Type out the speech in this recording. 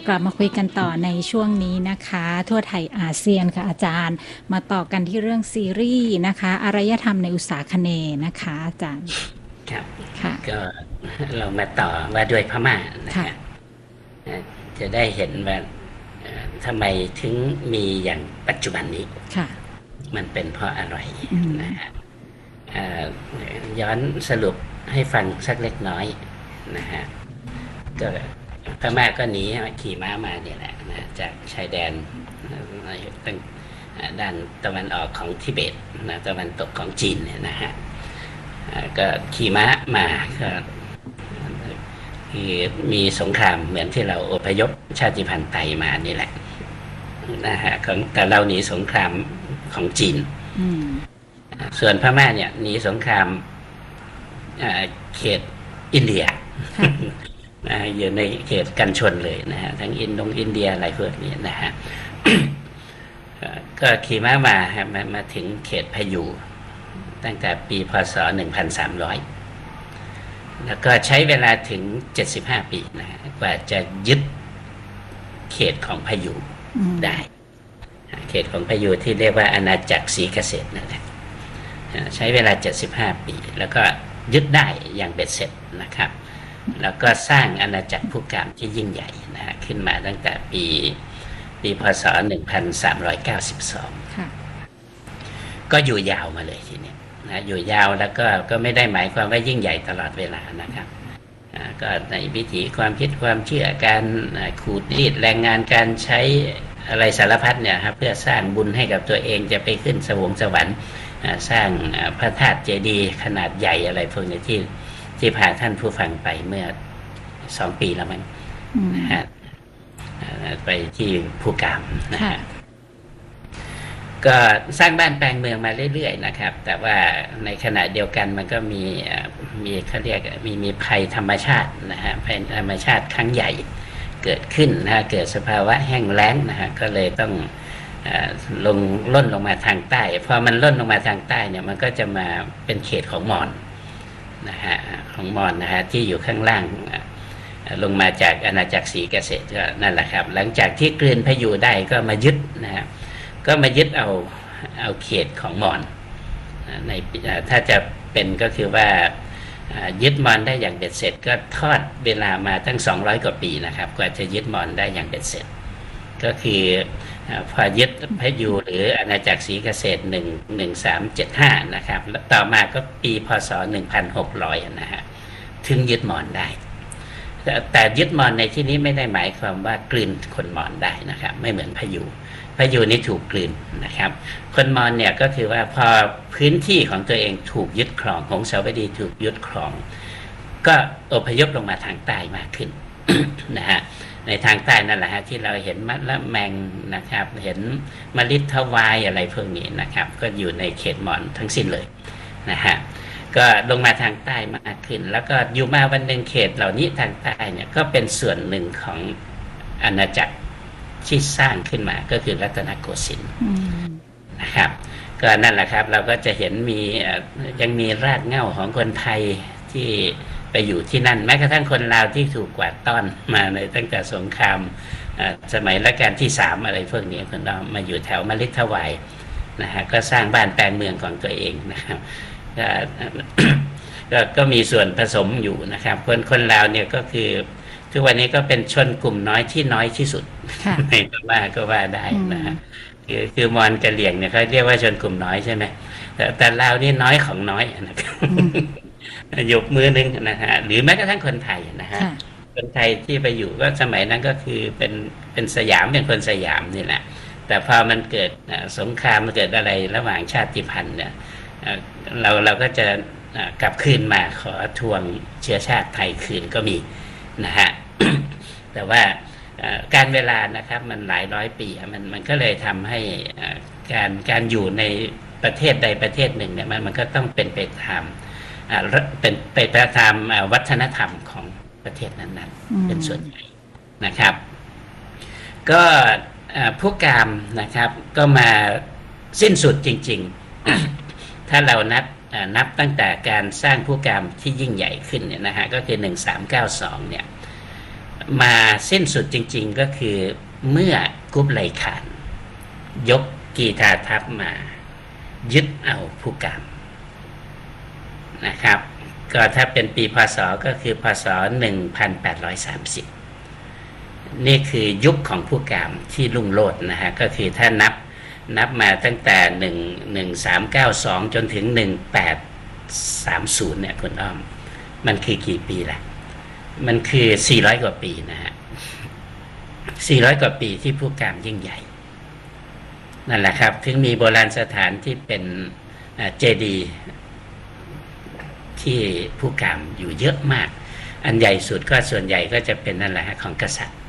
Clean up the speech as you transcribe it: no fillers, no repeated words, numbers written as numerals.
กลับมาคุยกันต่อในช่วงนี้นะคะทั่วไทยอาเซียนค่ะอาจารย์มาต่อกันที่เรื่องซีรีส์นะคะอารยธรรมในอุตสาคเนย์นะคะอาจารย์ครับค่ะก็เรามาต่อว่าด้วยพม่านะค่ะฮะจะได้เห็นว่าทำไมถึงมีอย่างปัจจุบันนี้ค่ะมันเป็นเพราะอะไรอืมนะฮะย้อนสรุปให้ฟังสักเล็กน้อยนะฮะก็พม่าก็หนีขี่ม้ามาเนี่ยแหละนะจากชายแดนตั้งด้านตะวันออกของทิเบตนะตะวันตกของจีนเนี่ยนะฮะก็ขี่ม้ามาก็คือมีสงครามเหมือนที่เราอพยพชาติพันธุ์ไทยมานี่แหละนะฮะแต่เราหนีสงครามของจีนส่วนพม่าเนี่ยหนีสงครามเขตอินเดียนะอยู่ในเขตกันชนเลยนะฮะทั้งอินเดียอะไรพวกนี้นะฮะ ก็ขี่ม้ามาถึงเขตพายุตั้งแต่ปีพศ1300แล้วก็ใช้เวลาถึง75ปีนะฮะกว่าจะยึดเขตของพายุได้เขตของพายุที่เรียกว่าอาณาจักรศรีเกษตรนั่นแหละใช้เวลา75ปีแล้วก็ยึดได้อย่างเบ็ดเสร็จนะครับแล้วก็สร้างอาณาจักรพุกามที่ยิ่งใหญ่นะฮะขึ้นมาตั้งแต่ปีพศ1392ก็อยู่ยาวมาเลยทีนี้นะอยู่ยาวแล้วก็ไม่ได้หมายความว่ายิ่งใหญ่ตลอดเวลานะครับก็ในวิถีความคิดความเชื่อการขูดรีดแรงงานการใช้อะไรสารพัดเนี่ยครับเพื่อสร้างบุญให้กับตัวเองจะไปขึ้นสวรรค์สร้างพระธาตุเจดีย์ขนาดใหญ่อะไรพวกนี้ที่พาท่านผู้ฟังไปเมื่อ2 ปีแล้วมั้งนะฮะไปที่ภูกามนะฮะก็สร้างบ้านแปลงเมืองมาเรื่อยๆนะครับแต่ว่าในขณะเดียวกันมันก็มีเขาเรียกมีภัยธรรมชาตินะฮะภัยธรรมชาติครั้งใหญ่เกิดขึ้นนะเกิดสภาวะแห้งแล้งนะฮะก็เลยต้องล่นลงมาทางใต้พอมันล่นลงมาทางใต้เนี่ยมันก็จะมาเป็นเขตของมอญนะฮะของมอญนะฮะที่อยู่ข้างล่างลงมาจากอาณาจักรศรีเกษตรก็นั่นแหละครับหลังจากที่กลืนพายุได้ก็มายึดนะฮะก็มายึดเอาเขตของมอญในถ้าจะเป็นก็คือว่ายึดมอญได้อย่างเบ็ดเสร็จก็ทอดเวลามาตั้ง200 กว่าปีนะครับกว่าจะยึดมอญได้อย่างเบ็ดเสร็จก็คือพอยึดพายุหรืออาณาจักรศรีเกษตร1375นะครับแล้วต่อมาก็ปีพศ1600นะฮะถึงยึดมอญได้แต่ยึดมอญในที่นี้ไม่ได้หมายความว่ากลืนคนมอญได้นะครับไม่เหมือนพายุนี่ถูกกลืนนะครับคนมอญเนี่ยก็คือว่าพอพื้นที่ของตัวเองถูกยึดครองหงสาวดีถูกยึดครองก็อพยพลงมาทางใต้มากขึ้น นะฮะในทางใต้นั่นแหละฮะที่เราเห็นมะละแมงนะครับเห็นมะลิทวายอะไรพวกนี้นะครับก็อยู่ในเขตมอญทั้งสิ้นเลยนะฮะก็ลงมาทางใต้มากขึ้นแล้วก็อยู่มาวันหนึ่งเขตเหล่านี้ทางใต้เนี่ยก็เป็นส่วนหนึ่งของอาณาจักรที่สร้างขึ้นมาก็คือรัตนโกสินทร์นะครับก็นั่นแหละครับเราก็จะเห็นยังมีรากเหง้าของคนไทยที่ไปอยู่ที่นั่นแม้กระทั่งคนลาวที่ถูกกวาดต้อนมาในตั้งแต่สงครามสมัยรัชกาลที่3อะไรพวกนี้คนเรามาอยู่แถวมะลิทวายนะฮะก็สร้างบ้านแปลงเมืองของตัวเองนะครับก็มีส่วนผสมอยู่นะครับคนลาวเนี่ยก็คือทุกวันนี้ก็เป็นชนกลุ่มน้อยที่น้อยที่สุดในพม่าก็ว่าได้นะฮะคือมอญกะเหรี่ยงเนี่ยเขาเรียกว่าชนกลุ่มน้อยใช่ไหมแต่ลาวนี่น้อยของน้อยนะครับยกมือนึงนะฮะหรือแม้กระทั่งคนไทยนะฮะคนไทยที่ไปอยู่ก็สมัยนั้นก็คือเป็นสยามเป็นคนสยามนี่แหละแต่พอมันเกิดสงครามมันเกิดอะไรระหว่างชาติพันธุ์เนี่ยเราก็จะกลับคืนมาขอทวงเชื้อชาติไทยคืนก็มีนะฮะ แต่ว่าการเวลานะครับมันหลายร้อยปีมันก็เลยทำให้การอยู่ในประเทศใดประเทศหนึ่งเนี่ยมันก็ต้องเป็นไปตามวัฒนธรรมของประเทศนั้นๆเป็นส่วนใหญ่นะครับก็ผู้กามนะครับก็มาสิ้นสุดจริงๆ ถ้าเรานับตั้งแต่การสร้างผู้กามที่ยิ่งใหญ่ขึ้นเนี่ยนะฮะก็คือ1392เนี่ยมาสิ้นสุดจริงๆก็คือเมื่อกุบไลขานยกกีฬาทัพมายึดเอาผู้กามนะครับก็ถ้าเป็นปีพศก็คือพศ1830นี่คือยุคของผู้กามที่รุ่งโรจน์นะฮะก็คือถ้านับมาตั้งแต่1392จนถึง1830เนี่ยคุณอ้อมมันคือกี่ปีล่ะมันคือ400กว่าปีนะฮะ400กว่าปีที่ผู้กามยิ่งใหญ่นั่นแหละครับถึงมีโบราณสถานที่เป็นเจดีย์ที่ผู้กามอยู่เยอะมากอันใหญ่สุดก็ส่วนใหญ่ก็จะเป็นนั่นแหละของกษัตริย์